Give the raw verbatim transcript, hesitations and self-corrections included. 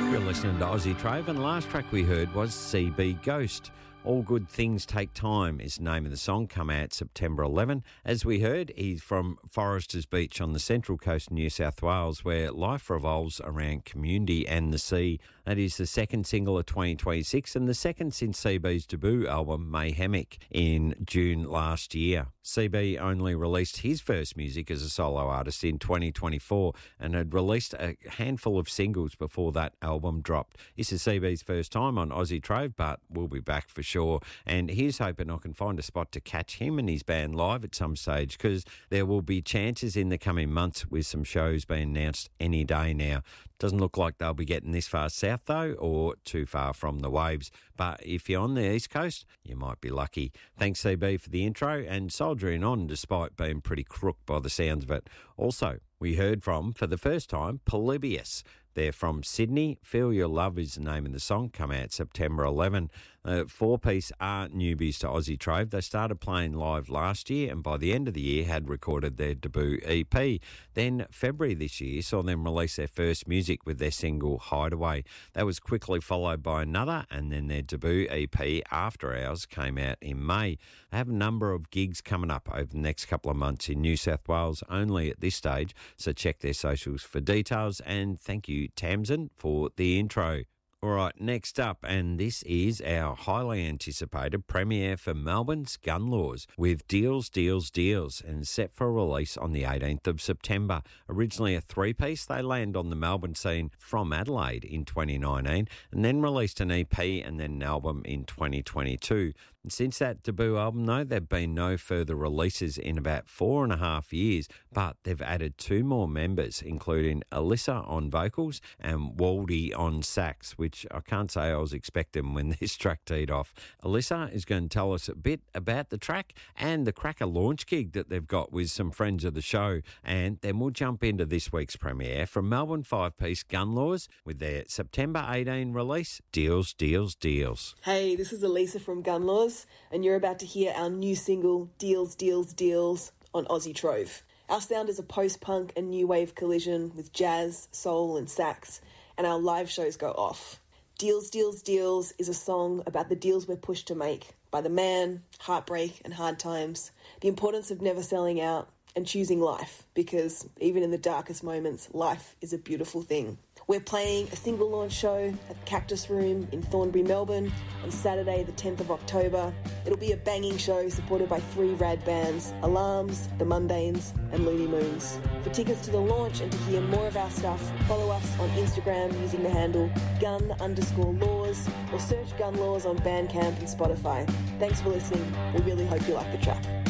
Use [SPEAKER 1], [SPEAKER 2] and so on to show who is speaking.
[SPEAKER 1] You're listening to Aussie Trove, and the last track we heard was C B Ghost. All Good Things Take Time is the name of the song, come out September eleventh. As we heard, he's from Foresters Beach on the central coast of New South Wales, where life revolves around community and the sea. That is the second single of twenty twenty-six and the second since C B's debut album, Mayhemic, in June last year. C B only released his first music as a solo artist in twenty twenty-four and had released a handful of singles before that album dropped. This is C B's first time on Aussie Trove, but we'll be back for sure. And here's hoping I can find a spot to catch him and his band live at some stage, because there will be chances in the coming months with some shows being announced any day now. Doesn't look like they'll be getting this far south, though, or too far from the waves. But if you're on the East Coast, you might be lucky. Thanks, C B, for the intro, and soldiering on despite being pretty crook by the sounds of it. Also, we heard from, for the first time, Polybius. They're from Sydney. Feel Your Love is the name of the song, come out September eleventh. Uh, four-piece are newbies to Aussie Trove. They started playing live last year and by the end of the year had recorded their debut E P. Then February this year saw them release their first music with their single Hideaway. That was quickly followed by another, and then their debut E P After Hours came out in May. They have a number of gigs coming up over the next couple of months in New South Wales only at this stage, so check their socials for details, and thank you Tamsin for the intro. All right, next up, and this is our highly anticipated premiere for Melbourne's Gun Laws with Deals, Deals, Deals, and set for release on the eighteenth of September. Originally a three-piece, they land on the Melbourne scene from Adelaide in twenty nineteen and then released an E P and then an album in twenty twenty-two. And since that debut album, though, there have been no further releases in about four and a half years, but they've added two more members, including Alyssa on vocals and Waldy on sax, which I can't say I was expecting when this track teed off. Alyssa is going to tell us a bit about the track and the cracker launch gig that they've got with some friends of the show. And then we'll jump into this week's premiere from Melbourne five-piece Gun Laws with their September eighteenth release, Deals, Deals, Deals.
[SPEAKER 2] Hey, this is Alyssa from Gun Laws, and you're about to hear our new single, Deals, Deals, Deals, on Aussie Trove. Our sound is a post-punk and new wave collision with jazz, soul and sax, and our live shows go off. Deals, Deals, Deals is a song about the deals we're pushed to make by the man, heartbreak and hard times, the importance of never selling out and choosing life, because even in the darkest moments, life is a beautiful thing. We're playing a single launch show at Cactus Room in Thornbury, Melbourne on Saturday the tenth of October. It'll be a banging show supported by three rad bands, Alarms, The Mundanes and Looney Moons. For tickets to the launch and to hear more of our stuff, follow us on Instagram using the handle gun underscore laws or search Gun Laws on Bandcamp and Spotify. Thanks for listening. We really hope you like the track.